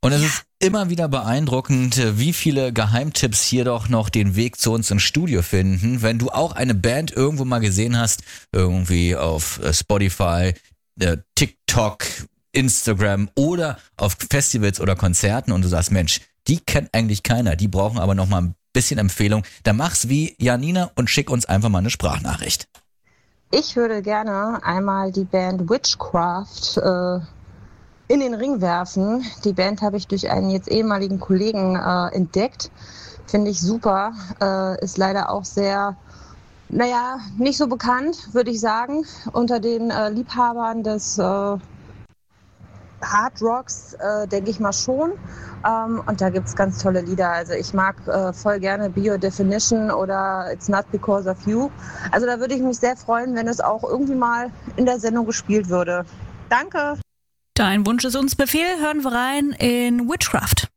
Und es ist immer wieder beeindruckend, wie viele Geheimtipps hier doch noch den Weg zu uns ins Studio finden. Wenn du auch eine Band irgendwo mal gesehen hast, irgendwie auf Spotify, TikTok, Instagram oder auf Festivals oder Konzerten und du sagst, Mensch, die kennt eigentlich keiner, die brauchen aber noch mal ein bisschen Empfehlung, dann mach's wie Janina und schick uns einfach mal eine Sprachnachricht. Ich würde gerne einmal die Band Witchcraft in den Ring werfen. Die Band habe ich durch einen jetzt ehemaligen Kollegen entdeckt. Finde ich super. Ist leider auch sehr, nicht so bekannt, würde ich sagen, unter den Liebhabern des Hard Rocks, denke ich mal schon. Und da gibt es ganz tolle Lieder. Also ich mag voll gerne Biodefinition oder It's Not Because of You. Also da würde ich mich sehr freuen, wenn es auch irgendwie mal in der Sendung gespielt würde. Danke! Dein Wunsch ist uns Befehl. Hören wir rein in Witchcraft.